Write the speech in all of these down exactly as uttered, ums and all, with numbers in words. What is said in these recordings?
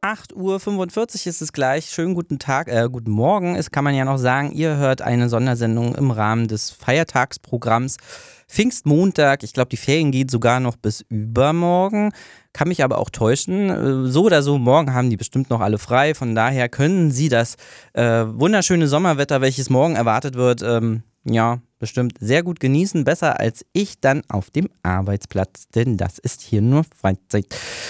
acht Uhr fünfundvierzig ist es gleich. Schönen guten Tag, äh, guten Morgen. Es kann man ja noch sagen, ihr hört eine Sondersendung im Rahmen des Feiertagsprogramms Pfingstmontag. Ich glaube, die Ferien gehen sogar noch bis übermorgen. Kann mich aber auch täuschen. So oder so, morgen haben die bestimmt noch alle frei. Von daher können sie das äh, wunderschöne Sommerwetter, welches morgen erwartet wird, ähm, ja, bestimmt sehr gut genießen. Besser als ich dann auf dem Arbeitsplatz, denn das ist hier nur Freizeit.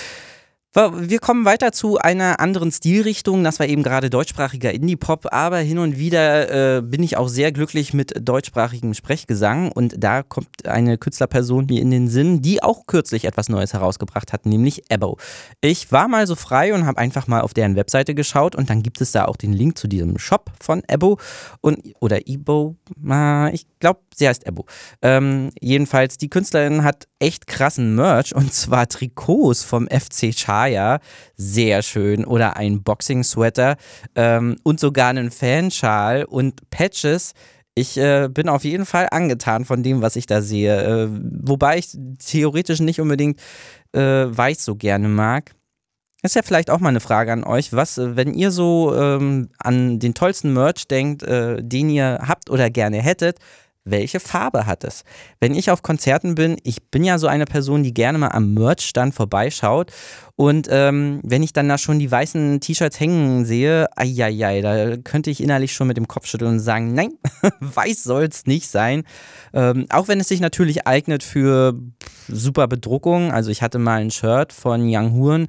Wir kommen weiter zu einer anderen Stilrichtung. Das war eben gerade deutschsprachiger Indie-Pop, aber hin und wieder äh, bin ich auch sehr glücklich mit deutschsprachigem Sprechgesang und da kommt eine Künstlerperson mir in den Sinn, die auch kürzlich etwas Neues herausgebracht hat, nämlich Ebbo. Ich war mal so frei und habe einfach mal auf deren Webseite geschaut und dann gibt es da auch den Link zu diesem Shop von Ebbo und oder Ebo, äh, ich glaube, sie heißt Ebbo. Ähm, jedenfalls, die Künstlerin hat echt krassen Merch und zwar Trikots vom F C Chaya, sehr schön, oder ein Boxing-Sweater ähm, und sogar einen Fanschal und Patches. Ich äh, bin auf jeden Fall angetan von dem, was ich da sehe, äh, wobei ich theoretisch nicht unbedingt äh, weiß so gerne mag. Ist ja vielleicht auch mal eine Frage an euch, was, wenn ihr so ähm, an den tollsten Merch denkt, äh, den ihr habt oder gerne hättet, welche Farbe hat es? Wenn ich auf Konzerten bin, ich bin ja so eine Person, die gerne mal am Merchstand vorbeischaut und ähm, wenn ich dann da schon die weißen T-Shirts hängen sehe, eieiei, da könnte ich innerlich schon mit dem Kopf schütteln und sagen, nein, weiß soll es nicht sein. Ähm, auch wenn es sich natürlich eignet für super Bedruckung, also ich hatte mal ein Shirt von Young Horn,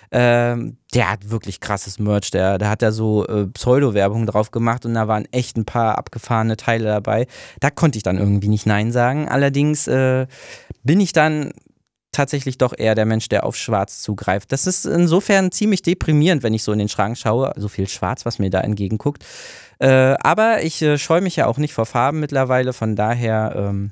ähm, der hat wirklich krasses Merch, der, der hat da so äh, Pseudo-Werbung drauf gemacht und da waren echt ein paar abgefahrene Teile dabei. Da konnte ich dann irgendwie nicht Nein sagen. Allerdings äh, bin ich dann tatsächlich doch eher der Mensch, der auf Schwarz zugreift. Das ist insofern ziemlich deprimierend, wenn ich so in den Schrank schaue. So viel Schwarz, was mir da entgegenguckt. Äh, aber ich äh, scheue mich ja auch nicht vor Farben mittlerweile, von daher ähm,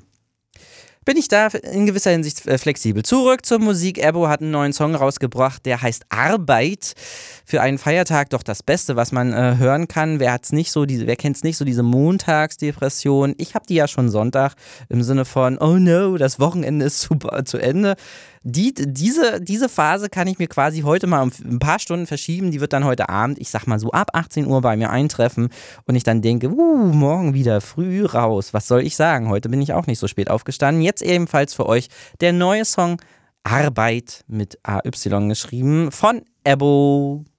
bin ich da in gewisser Hinsicht flexibel. Zurück zur Musik. Ebbo hat einen neuen Song rausgebracht, der heißt Arbeit. Für einen Feiertag doch das Beste, was man äh, hören kann. Wer hat's nicht so, diese, wer kennt's nicht so, diese Montagsdepression? Ich habe die ja schon Sonntag im Sinne von, oh no, das Wochenende ist zu, zu Ende. Die, diese, diese Phase kann ich mir quasi heute mal um ein paar Stunden verschieben. Die wird dann heute Abend, ich sag mal so ab achtzehn Uhr bei mir eintreffen und ich dann denke, uh, morgen wieder früh raus. Was soll ich sagen? Heute bin ich auch nicht so spät aufgestanden. Jetzt ebenfalls für euch der neue Song Arbeit mit A Y geschrieben von Ebbo.